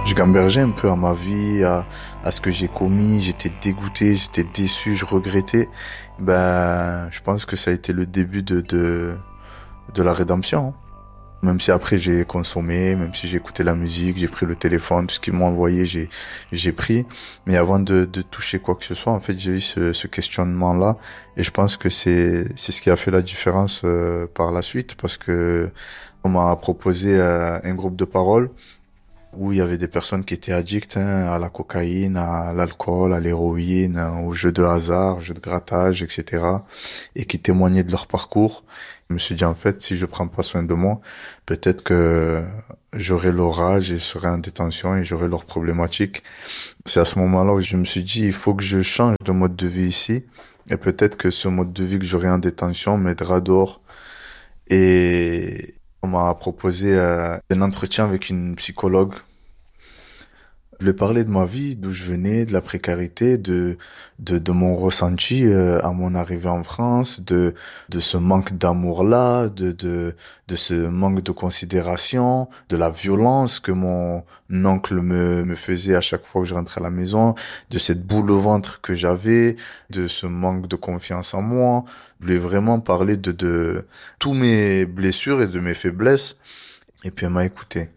Je gambergeais un peu à ma vie, à ce que j'ai commis, j'étais dégoûté, j'étais déçu, je regrettais. Je pense que ça a été le début de la rédemption, hein. Même si après j'ai consommé, même si j'ai écouté la musique, j'ai pris le téléphone, tout ce qu'ils m'ont envoyé, j'ai pris. Mais avant de toucher quoi que ce soit, en fait, j'ai eu ce questionnement-là. Et je pense que c'est ce qui a fait la différence par la suite, parce que on m'a proposé un groupe de parole où il y avait des personnes qui étaient addictes, hein, à la cocaïne, à l'alcool, à l'héroïne, hein, aux jeux de hasard, aux jeux de grattage, etc. et qui témoignaient de leur parcours. Je me suis dit, en fait, si je prends pas soin de moi, peut-être que j'aurai leur âge et serai en détention et j'aurai leurs problématiques. C'est à ce moment-là où je me suis dit, il faut que je change de mode de vie ici. Et peut-être que ce mode de vie que j'aurai en détention m'aidera dehors. Et on m'a proposé un entretien avec une psychologue. Je lui ai parlé de ma vie, d'où je venais, de la précarité, de mon ressenti à mon arrivée en France, de ce manque d'amour-là, de ce manque de considération, de la violence que mon oncle me faisait à chaque fois que je rentrais à la maison, de cette boule au ventre que j'avais, de ce manque de confiance en moi. Je lui ai vraiment parlé de tous mes blessures et de mes faiblesses. Et puis elle m'a écouté.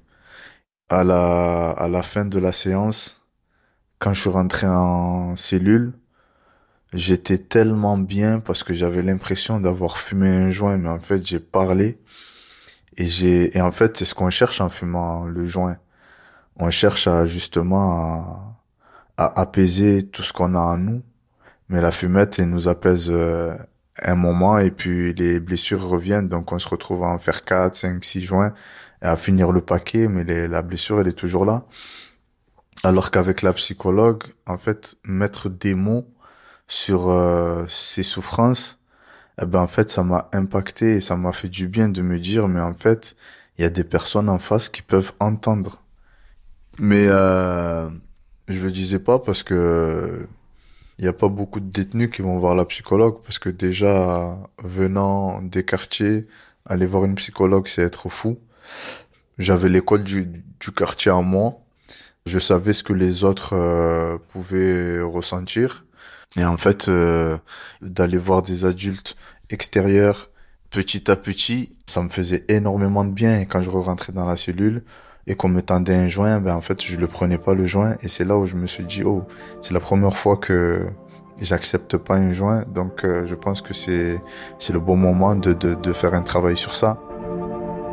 À la fin de la séance, quand je suis rentré en cellule, j'étais tellement bien parce que j'avais l'impression d'avoir fumé un joint, mais en fait, j'ai parlé et en fait, c'est ce qu'on cherche en fumant le joint. On cherche justement à apaiser tout ce qu'on a en nous, mais la fumette, elle nous apaise un moment et puis les blessures reviennent, donc on se retrouve à en faire 4, 5, 6 joints et à finir le paquet, mais la blessure, elle est toujours là. Alors qu'avec la psychologue, en fait, mettre des mots sur ces souffrances, en fait, ça m'a impacté et ça m'a fait du bien de me dire, mais en fait, il y a des personnes en face qui peuvent entendre. Mais je le disais pas parce que il y a pas beaucoup de détenus qui vont voir la psychologue parce que déjà, venant des quartiers, aller voir une psychologue, c'est être fou. J'avais l'école du quartier en moi. Je savais ce que les autres pouvaient ressentir. Et en fait, d'aller voir des adultes extérieurs petit à petit, ça me faisait énormément de bien. Et quand je rentrais dans la cellule et qu'on me tendait un joint, en fait, je le prenais pas le joint. Et c'est là où je me suis dit, oh, c'est la première fois que j'accepte pas un joint. Donc, je pense que c'est le bon moment de faire un travail sur ça.